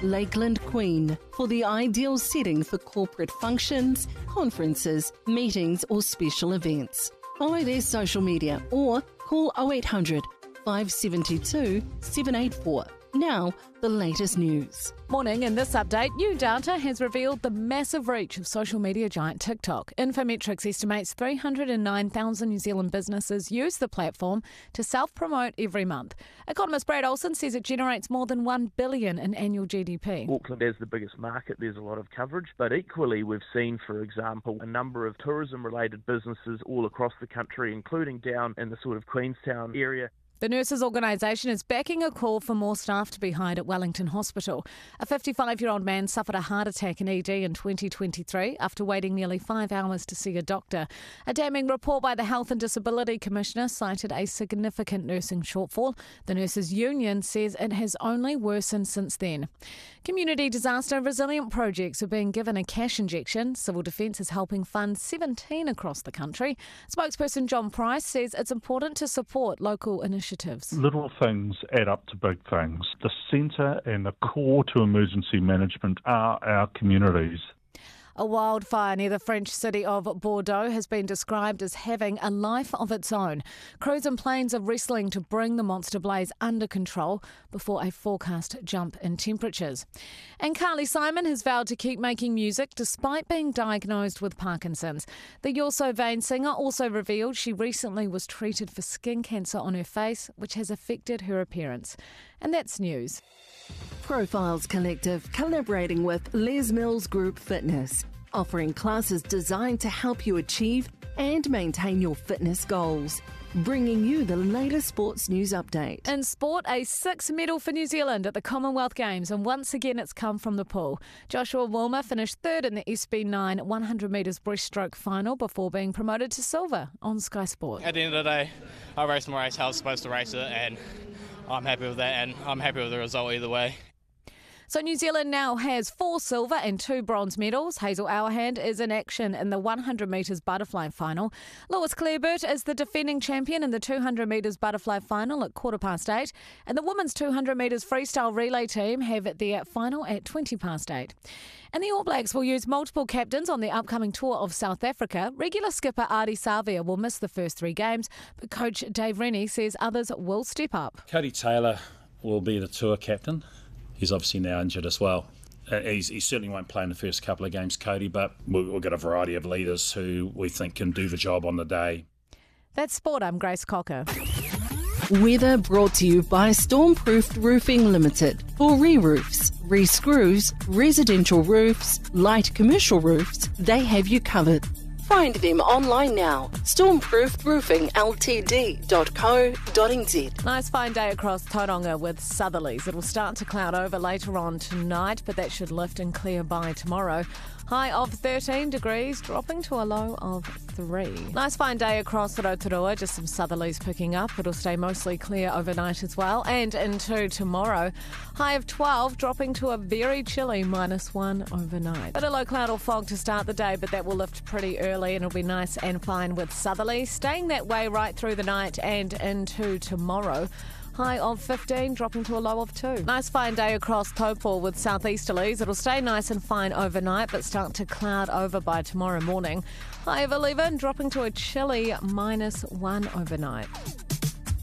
Lakeland Queen for the ideal setting for corporate functions, conferences, meetings or special events. Follow their social media or call 0800 572 784. Now, the latest news. Morning, in this update, new data has revealed the massive reach of social media giant TikTok. Infometrics estimates 309,000 New Zealand businesses use the platform to self-promote every month. Economist Brad Olsen says it generates more than $1 billion in annual GDP. Auckland is the biggest market, there's a lot of coverage, but equally we've seen, for example, a number of tourism-related businesses all across the country, including down in the sort of Queenstown area. The Nurses Organisation is backing a call for more staff to be hired at Wellington Hospital. A 55-year-old man suffered a heart attack in ED in 2023 after waiting nearly 5 hours to see a doctor. A damning report by the Health and Disability Commissioner cited a significant nursing shortfall. The Nurses Union says it has only worsened since then. Community disaster resilient projects are being given a cash injection. Civil Defence is helping fund 17 across the country. Spokesperson John Price says it's important to support local initiatives. Little things add up to big things. The centre and the core to emergency management are our communities. A wildfire near the French city of Bordeaux has been described as having a life of its own. Crews and planes are wrestling to bring the monster blaze under control before a forecast jump in temperatures. And Carly Simon has vowed to keep making music despite being diagnosed with Parkinson's. The You're So Vain singer also revealed she recently was treated for skin cancer on her face, which has affected her appearance. And that's news. Profiles Collective collaborating with Les Mills Group Fitness, offering classes designed to help you achieve and maintain your fitness goals. Bringing you the latest sports news update. In sport, a 6th medal for New Zealand at the Commonwealth Games, and once again it's come from the pool. Joshua Wilmer finished third in the SB9 100 metres breaststroke final before being promoted to silver on Sky Sport. At the end of the day, I raced my race how I was supposed to race it, and I'm happy with that, and I'm happy with the result either way. So New Zealand now has 4 silver and 2 bronze medals. Hazel Auerhand is in action in the 100 metres butterfly final. Lewis Clareburt is the defending champion in the 200 metres butterfly final at 8:15. And the women's 200 metres freestyle relay team have their final at 8:20. And the All Blacks will use multiple captains on the upcoming tour of South Africa. Regular skipper Ardie Savea will miss the first 3 games, but coach Dave Rennie says others will step up. Cody Taylor will be the tour captain. He's obviously now injured as well. He certainly won't play in the first couple of games, Cody, but we'll get a variety of leaders who we think can do the job on the day. That's sport. I'm Grace Cocker. Weather brought to you by Stormproofed Roofing Limited. For re-roofs, re-screws, residential roofs, light commercial roofs, they have you covered. Find them online now. Stormproofedroofingltd.co.nz. Nice fine day across Tauranga with southerlies. It'll start to cloud over later on tonight, but that should lift and clear by tomorrow. High of 13 degrees, dropping to a low of 3. Nice fine day across Rotorua, just some southerlies picking up. It'll stay mostly clear overnight as well, and into tomorrow. High of 12, dropping to a very chilly -1 overnight. Bit of low cloud or fog to start the day, but that will lift pretty early and it'll be nice and fine with southerlies, staying that way right through the night and into tomorrow. High of 15, dropping to a low of 2. Nice fine day across Taupo with southeasterlies. It'll stay nice and fine overnight, but start to cloud over by tomorrow morning. High of 11, dropping to a chilly -1 overnight.